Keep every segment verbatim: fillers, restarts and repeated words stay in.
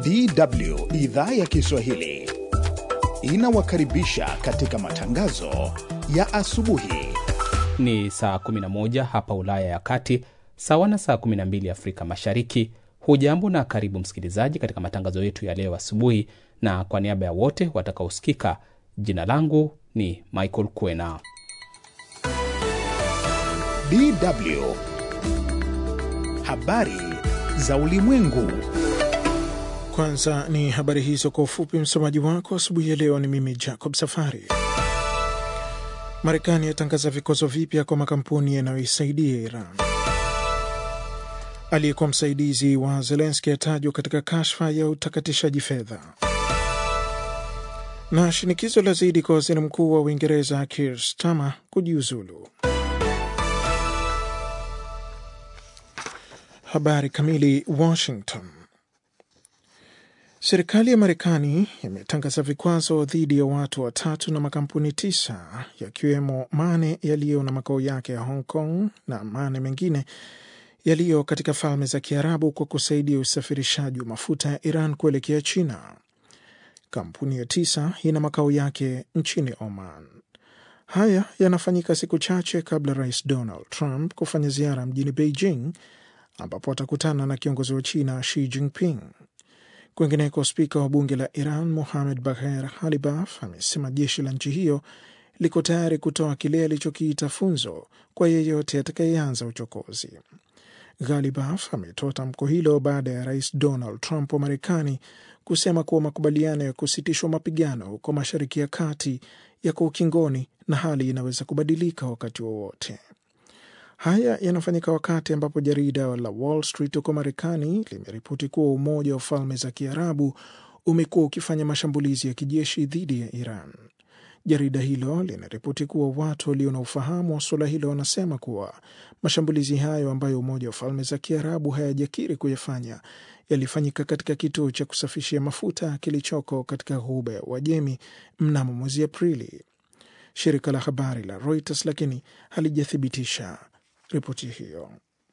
D W idhaa ya Kiswahili inawakaribisha katika matangazo ya asubuhi. Ni saa kumi na moja hapa Ulaya ya Kati, sawa na saa kumi na mbili Afrika Mashariki. Hujambo na karibu msikilizaji katika matangazo yetu ya leo asubuhi, na kwa niaba ya wote watakaosikika, jina langu ni Michael Kwena. D W habari za ulimwengu. Kwanza ni habari hizo kwa ufupi. Msomaji wako asubuhi ya leo ni mimi Jacob Safari. Marekani yatangaza vikwazo vipya kwa makampuni yanayoisaidia Iran. Aliyekuwa msaidizi wa Zelensky atajwa katika kashfa ya utakatishaji fedha. Na shinikizo la zaidi kwa waziri mkuu wa Uingereza Keir Starmer kujiuzulu. Habari kamili. Washington. Serikali ya Marekani imetangaza vikwazo dhidi ya watu watatu na makampuni tisa, yakiwemo mane yaliyo na makao yake ya Hong Kong na mane mengine yaliyo katika Falme za Kiarabu kwa kusaidia usafirishaji wa mafuta ya Iran kuelekea China. Kampuni ya tisa ina makao yake nchini Oman. Haya yanafanyika siku chache kabla Rais Donald Trump kufanya ziara mjini Beijing, ambapo atakutana na kiongozi wa China Xi Jinping. Kwingineko, spika wa bunge la Iran Mohammad Bagher Ghalibaf amesema jeshi la nchi hiyo liko tayari kutoa kile alichokiita funzo kwa yeyote atakayeanza uchokozi. Ghalibaf ametoa tamko hilo baada ya Rais Donald Trump wa Marekani kusema kuwa makubaliano ya kusitishwa mapigano huko Mashariki ya Kati yako ukingoni na hali inaweza kubadilika wakati wowote. Haya yanafanyika wakati ambapo jarida la Wall Street huko Marekani limeripoti kuwa Umoja wa Falme za Kiarabu umekuwa ukifanya mashambulizi ya kijeshi dhidi ya Iran. Jarida hilo linaripoti kuwa watu walio na ufahamu wa suala hilo wanasema kuwa mashambulizi hayo, ambayo Umoja wa Falme za Kiarabu hayajakiri kuyafanya, yalifanyika katika kituo cha kusafishia mafuta kilichoko katika Ghuba ya Uajemi mnamo mwezi Aprili. Shirika la habari la Reuters lakini halijathibitisha ripoti hiyo.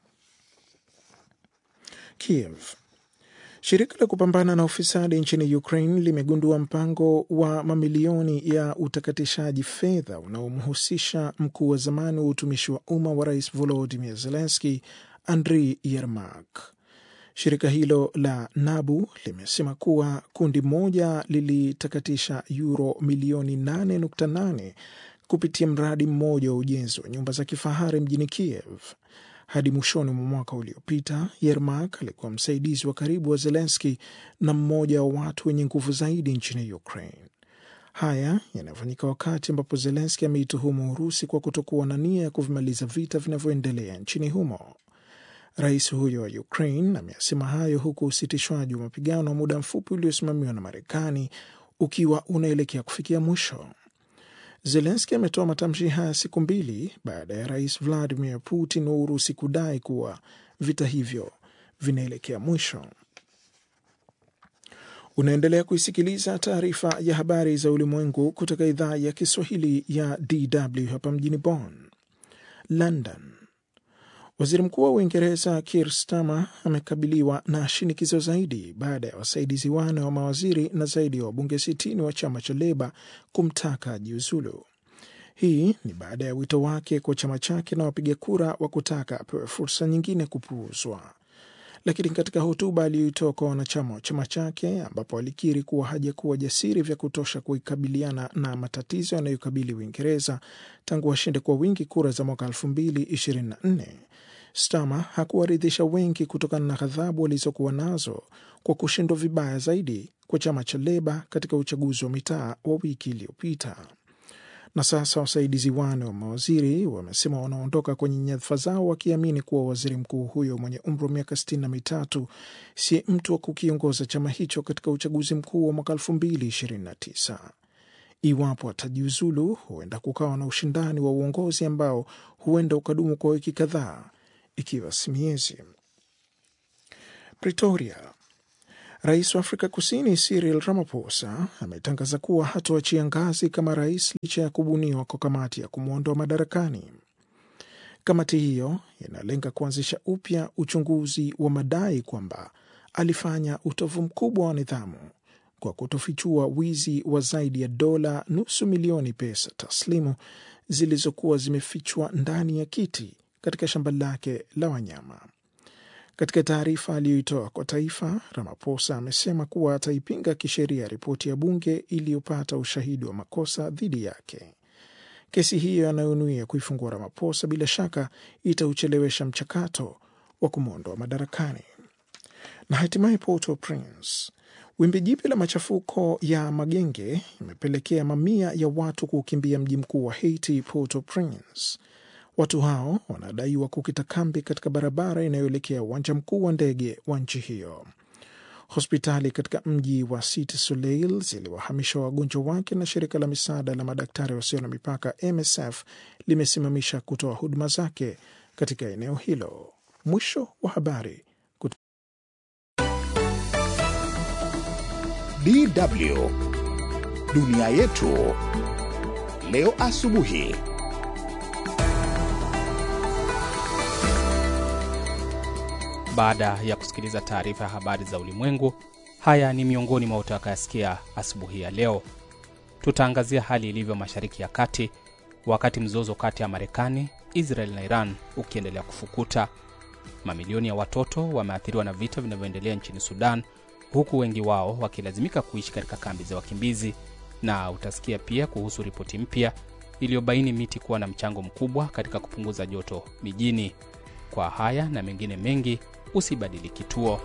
Kiev. Shirika la kupambana na ufisadi nchini Ukraine limegundua mpango wa mamilioni ya utakatishaji fedha unaomhusisha mkuu wa zamani wa utumishi wa umma wa Rais Volodymyr Zelensky, Andriy Yermak. Shirika hilo la Nabu limesema kuwa kundi moja lilitakatisha euro milioni nane nukta nane kupitia mradi mmoja wa ujenzi wa nyumba za kifahari mjini Kiev. Hadi mwishoni mwa mwaka uliopita, Yermak alikuwa msaidizi wa karibu wa Zelensky na mmoja wa watu wenye nguvu zaidi nchini Ukraine. Haya yanafanyika wakati ambapo Zelensky ameituhumu Urusi kwa kutokuwa na nia ya kuvimaliza vita vinavyoendelea nchini humo. Rais huyo wa Ukraine amesema hayo huku usitishwaji wa mapigano wa muda mfupi uliosimamiwa na Marekani ukiwa unaelekea kufikia mwisho. Zelensky ametoa matamshi haya siku mbili baada ya Rais Vladimir Putin wa Urusi kudai kuwa vita hivyo vinaelekea mwisho. Unaendelea kuisikiliza taarifa ya habari za ulimwengu kutoka idhaa ya Kiswahili ya D W hapa mjini Bonn. London. Waziri Mkuu wa Uingereza Keir Starmer amekabiliwa na shinikizo zaidi baada ya wasaidizi wane wa mawaziri na zaidi ya wabunge sitini wa chama cha Leba kumtaka jiuzulu. Hii ni baada ya wito wake kwa chama chake na wapiga kura wa kutaka apewe fursa nyingine kupuuzwa. Lakini katika hotuba aliyoitoa kwa wanachama wa chama chake, ambapo alikiri kuwa hajakuwa jasiri vya kutosha kuikabiliana na matatizo yanayokabili Uingereza tangu washinde kwa wingi kura za mwaka elfu mbili ishirini na nne, Starmer hakuwaridhisha wengi kutokana na ghadhabu walizokuwa nazo kwa kushindwa vibaya zaidi kwa chama cha Leba katika uchaguzi wa mitaa wa wiki iliyopita. Na sasa wasaidizi wane wa mawaziri wamesema wanaondoka kwenye nyadhifa zao wakiamini kuwa waziri mkuu huyo mwenye umri wa miaka sitini na mitatu si mtu wa kukiongoza chama hicho katika uchaguzi mkuu wa mwaka elfu mbili ishirini na tisa. Iwapo atajiuzulu, huenda kukawa na ushindani wa uongozi ambao huenda ukadumu kwa wiki kadhaa, ikiwa si miezi. Pretoria. Rais wa Afrika Kusini Cyril Ramaphosa ametangaza kuwa hatoachia ngazi kama rais licha ya kubuniwa kwa kamati ya kumwondoa madarakani. Kamati hiyo inalenga kuanzisha upya uchunguzi wa madai kwamba alifanya utovu mkubwa wa nidhamu kwa kutofichua wizi wa zaidi ya dola nusu milioni pesa taslimu zilizokuwa zimefichwa ndani ya kiti katika shamba lake la wanyama. Katika taarifa aliyoitoa kwa taifa, Ramaphosa amesema kuwa ataipinga kisheria ripoti ya bunge iliyopata ushahidi wa makosa dhidi yake. Kesi hiyo anayonuia kuifungua Ramaphosa bila shaka itauchelewesha mchakato wa kumwondoa madarakani. Na hatimaye Port-au-Prince, wimbi jipya la machafuko ya magenge imepelekea mamia ya watu kukimbia mji mkuu wa Haiti, Port-au-Prince. Watu hao wanadaiwa kukita kambi katika barabara inayoelekea uwanja mkuu wa ndege wa nchi hiyo. Hospitali katika mji wa Cité Soleil ziliwahamisha wagonjwa wake na shirika la misaada la madaktari wasio na mipaka M S F limesimamisha kutoa huduma zake katika eneo hilo. Mwisho wa habari. D W Dunia Yetu leo asubuhi. Baada ya kusikiliza taarifa ya habari za ulimwengu, haya ni miongoni mwa utakayasikia asubuhi ya leo. Tutaangazia hali ilivyo Mashariki ya Kati wakati mzozo kati ya Marekani, Israel na Iran ukiendelea kufukuta. Mamilioni ya watoto wameathiriwa na vita vinavyoendelea nchini Sudan, huku wengi wao wakilazimika kuishi katika kambi za wakimbizi. Na utasikia pia kuhusu ripoti mpya iliyobaini miti kuwa na mchango mkubwa katika kupunguza joto mijini. Kwa haya na mengine mengi, usibadili kituo.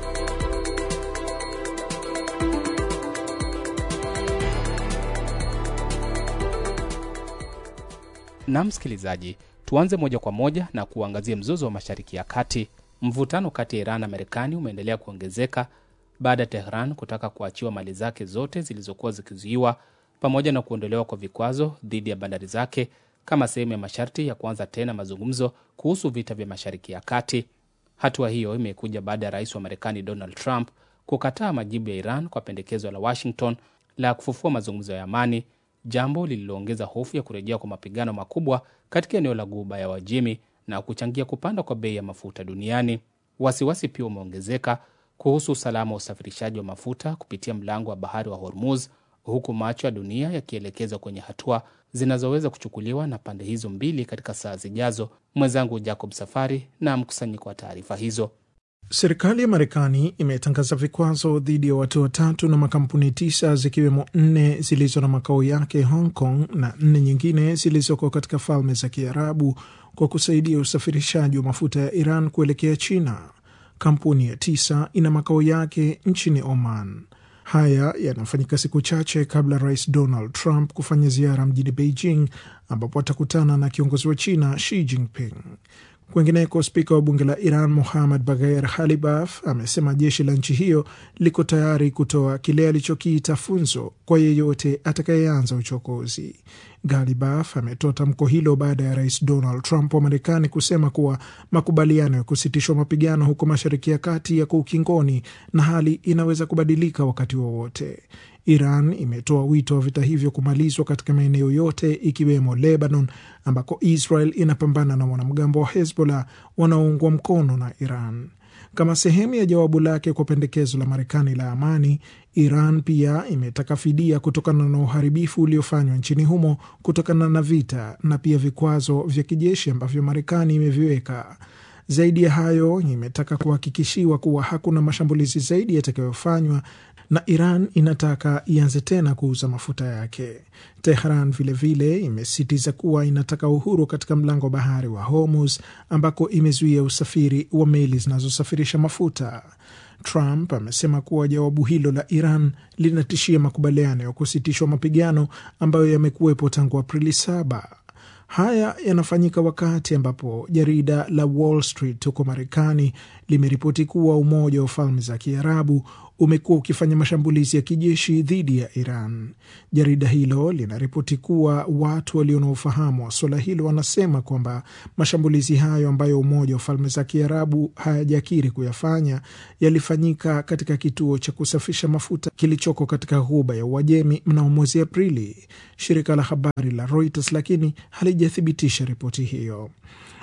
Na msikilizaji, tuanze moja kwa moja na kuangazia mzozo wa Mashariki ya Kati. Mvutano kati ya Iran na Marekani umeendelea kuongezeka baada ya Tehran kutaka kuachiwa mali zake zote zilizokuwa zikizuiwa pamoja na kuondolewa kwa vikwazo dhidi ya bandari zake kama sehemu ya masharti ya kuanza tena mazungumzo kuhusu vita vya Mashariki ya Kati. Hatua hiyo imekuja baada ya rais wa Marekani Donald Trump kukataa majibu ya Iran kwa pendekezo la Washington la kufufua mazungumzo ya amani, jambo lililoongeza hofu ya kurejea kwa mapigano makubwa katika eneo la Ghuba ya Uajemi na kuchangia kupanda kwa bei ya mafuta duniani. Wasiwasi pia umeongezeka kuhusu usalama wa usafirishaji wa mafuta kupitia mlango wa bahari wa Hormuz, huku macho ya dunia yakielekezwa kwenye hatua zinazoweza kuchukuliwa na pande hizo mbili katika saa zijazo. Mwenzangu Jacob Safari na mkusanyiko wa taarifa hizo. Serikali ya Marekani imetangaza vikwazo dhidi ya watu watatu na makampuni tisa, zikiwemo nne zilizo na makao yake Hong Kong na nne nyingine zilizoko katika Falme za Kiarabu kwa kusaidia usafirishaji wa mafuta ya Iran kuelekea China. Kampuni ya tisa ina makao yake nchini Oman. Haya yanafanyika siku chache kabla Rais Donald Trump kufanya ziara mjini Beijing, ambapo atakutana na kiongozi wa China Xi Jinping. Kwengineko, spika wa bunge la Iran Mohammad Bagher Khalibaf amesema jeshi la nchi hiyo liko tayari kutoa kile alichokiita funzo kwa yeyote atakayeanza uchokozi. Khalibaf ametoa tamko hilo baada ya Rais Donald Trump wa Marekani kusema kuwa makubaliano ya kusitishwa mapigano huko Mashariki ya Kati yako ukingoni na hali inaweza kubadilika wakati wowote. Iran imetoa wito wa vita hivyo kumalizwa katika maeneo yote ikiwemo Lebanon, ambako Israel inapambana na wanamgambo wa Hezbollah wanaoungwa mkono na Iran. Kama sehemu ya jawabu lake kwa pendekezo la Marekani la amani, Iran pia imetaka fidia kutokana na uharibifu uliofanywa nchini humo kutokana na vita na pia vikwazo vya kijeshi ambavyo Marekani imeviweka. Zaidi ya hayo, imetaka kuhakikishiwa kuwa hakuna mashambulizi zaidi yatakayofanywa na Iran inataka ianze tena kuuza mafuta yake. Tehran vile vile imesitiza kuwa inataka uhuru katika mlango wa bahari wa Hormuz, ambako imezuia usafiri wa meli zinazosafirisha mafuta. Trump amesema kuwa jawabu hilo la Iran linatishia makubaliano ya kusitishwa mapigano ambayo yamekuwepo tangu Aprili saba. Haya yanafanyika wakati ambapo jarida la Wall Street huko Marekani limeripoti kuwa Umoja wa Falme za Kiarabu umekuwa ukifanya mashambulizi ya kijeshi dhidi ya Iran. Jarida hilo linaripoti kuwa watu walio na ufahamu wa swala hilo wanasema kwamba mashambulizi hayo ambayo Umoja wa Falme za Kiarabu hayajakiri kuyafanya yalifanyika katika kituo cha kusafisha mafuta kilichoko katika Ghuba ya Uajemi mnamo mwezi Aprili. Shirika la habari la Reuters lakini halijathibitisha ripoti hiyo.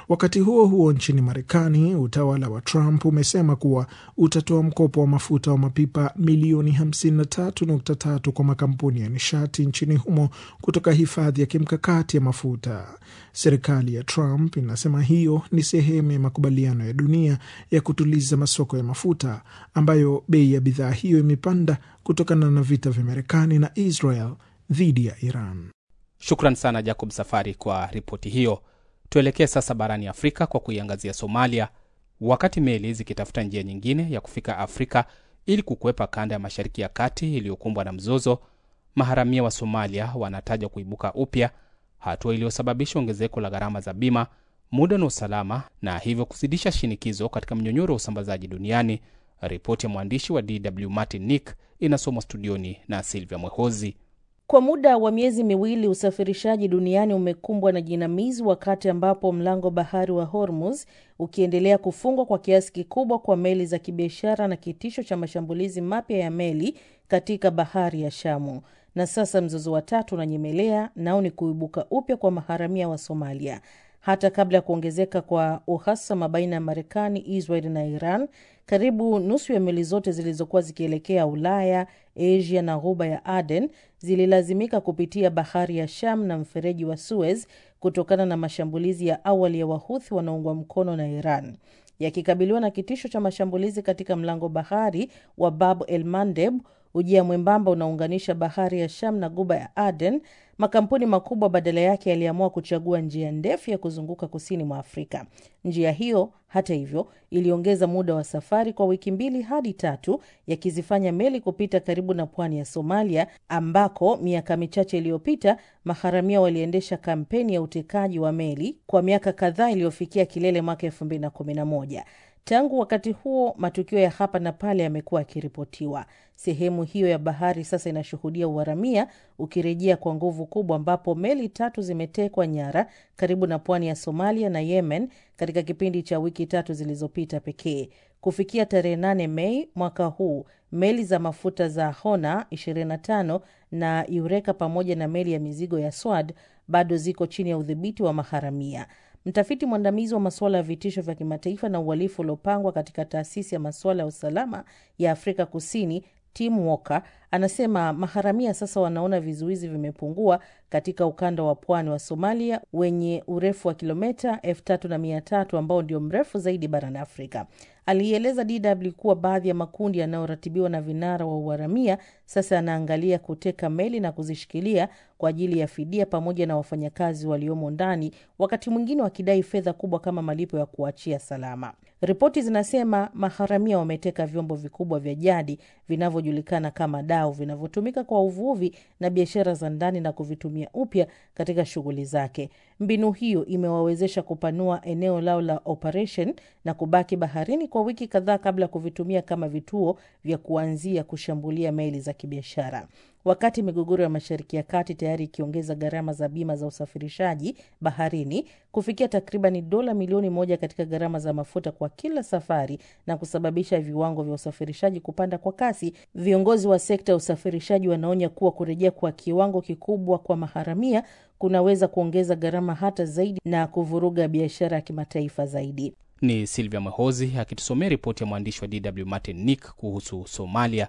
Wakati huo huo, nchini Marekani, utawala wa Trump umesema kuwa utatoa mkopo wa mafuta wa mapipa milioni hamsini na tatu nukta tatu kwa makampuni ya nishati nchini humo kutoka hifadhi ya kimkakati ya mafuta. Serikali ya Trump inasema hiyo ni sehemu ya makubaliano ya dunia ya kutuliza masoko ya mafuta ambayo bei ya bidhaa hiyo imepanda kutokana na vita vya Marekani na Israel dhidi ya Iran. Shukran sana Jacob Safari kwa ripoti hiyo. Tuelekee sasa barani Afrika kwa kuiangazia Somalia. Wakati meli zikitafuta njia nyingine ya kufika Afrika ili kukwepa kanda ya Mashariki ya Kati iliyokumbwa na mzozo, maharamia wa Somalia wanataja kuibuka upya, hatua iliyosababisha ongezeko la gharama za bima, muda na usalama, na hivyo kuzidisha shinikizo katika mnyonyoro wa usambazaji duniani. Ripoti ya mwandishi wa D W Martin Nick inasomwa studioni na Silvia Mwehozi. Kwa muda wa miezi miwili usafirishaji duniani umekumbwa na jinamizi, wakati ambapo mlango bahari wa Hormuz ukiendelea kufungwa kwa kiasi kikubwa kwa meli za kibiashara na kitisho cha mashambulizi mapya ya meli katika bahari ya Shamu. Na sasa mzozo wa tatu unanyemelea, nao ni kuibuka upya kwa maharamia wa Somalia. Hata kabla ya kuongezeka kwa uhasama baina ya Marekani, Israel na Iran, karibu nusu ya meli zote zilizokuwa zikielekea Ulaya, Asia na ghuba ya Aden zililazimika kupitia bahari ya Sham na mfereji wa Suez kutokana na mashambulizi ya awali ya Wahuthi wanaoungwa mkono na Iran. Yakikabiliwa na kitisho cha mashambulizi katika mlango bahari wa Bab el Mandeb, ujia mwembamba unaunganisha bahari ya Sham na ghuba ya Aden, makampuni makubwa badala yake yaliamua kuchagua njia ndefu ya kuzunguka kusini mwa Afrika. Njia hiyo, hata hivyo, iliongeza muda wa safari kwa wiki mbili hadi tatu, yakizifanya meli kupita karibu na pwani ya Somalia, ambako miaka michache iliyopita maharamia waliendesha kampeni ya utekaji wa meli kwa miaka kadhaa iliyofikia kilele mwaka elfu mbili na kumi na moja. Tangu wakati huo, matukio ya hapa na pale yamekuwa yakiripotiwa. Sehemu hiyo ya bahari sasa inashuhudia uharamia ukirejea kwa nguvu kubwa, ambapo meli tatu zimetekwa nyara karibu na pwani ya Somalia na Yemen katika kipindi cha wiki tatu zilizopita pekee. Kufikia tarehe nane Mei mwaka huu, meli za mafuta za Hona ishirini na tano na Eureka pamoja na meli ya mizigo ya Swad bado ziko chini ya udhibiti wa maharamia. Mtafiti mwandamizi wa masuala ya vitisho vya kimataifa na uhalifu uliopangwa katika taasisi ya masuala ya usalama ya Afrika Kusini, Tim Walker, anasema maharamia sasa wanaona vizuizi vimepungua katika ukanda wa pwani wa Somalia wenye urefu wa kilomita elfu tatu na mia tatu ambao ndio mrefu zaidi barani Afrika. Alieleza D W kuwa baadhi ya makundi yanayoratibiwa na vinara wa uharamia sasa anaangalia kuteka meli na kuzishikilia kwa ajili ya fidia pamoja na wafanyakazi waliomo ndani, wakati mwingine wakidai fedha kubwa kama malipo ya kuachia salama. Ripoti zinasema maharamia wameteka vyombo vikubwa vya jadi vinavyojulikana kama dau, vinavyotumika kwa uvuvi na biashara za ndani na kuvitumia upya katika shughuli zake. Mbinu hiyo imewawezesha kupanua eneo lao la operation na kubaki baharini kwa wiki kadhaa kabla kuvitumia kama vituo vya kuanzia kushambulia meli za kibiashara. Wakati migogoro ya Mashariki ya Kati tayari ikiongeza gharama za bima za usafirishaji baharini kufikia takriban dola milioni moja katika gharama za mafuta kwa kila safari na kusababisha viwango vya usafirishaji kupanda kwa kasi, viongozi wa sekta ya usafirishaji wanaonya kuwa kurejea kwa kiwango kikubwa kwa maharamia kunaweza kuongeza gharama hata zaidi na kuvuruga biashara ya kimataifa zaidi. Ni Silvia Mwehozi akitusomea ripoti ya mwandishi wa D W Martin Nick kuhusu Somalia.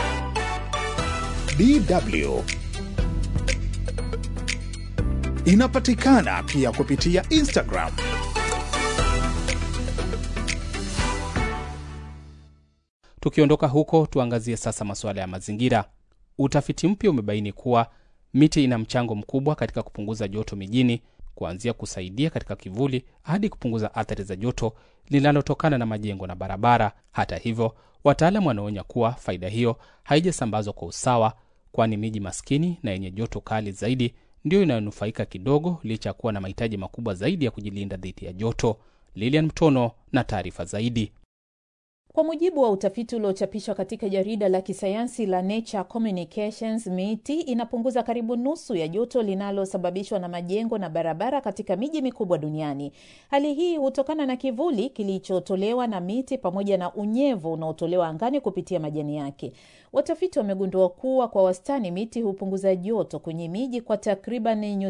D W inapatikana pia kupitia Instagram. Tukiondoka huko, tuangazie sasa masuala ya mazingira. Utafiti mpya umebaini kuwa miti ina mchango mkubwa katika kupunguza joto mijini, kuanzia kusaidia katika kivuli hadi kupunguza athari za joto linalotokana na majengo na barabara. Hata hivyo, wataalamu wanaonya kuwa faida hiyo haijasambazwa kwa usawa, kwani miji maskini na yenye joto kali zaidi ndio inayonufaika kidogo, licha kuwa na mahitaji makubwa zaidi ya kujilinda dhidi ya joto. Lilian Mtono na taarifa zaidi. Kwa mujibu wa utafiti uliochapishwa katika jarida la kisayansi la Nature Communications, miti inapunguza karibu nusu ya joto linalosababishwa na majengo na barabara katika miji mikubwa duniani. Hali hii hutokana na kivuli kilichotolewa na miti pamoja na unyevu unaotolewa angani kupitia majani yake. Watafiti wamegundua kuwa kwa wastani miti hupunguza joto kwenye miji kwa takriban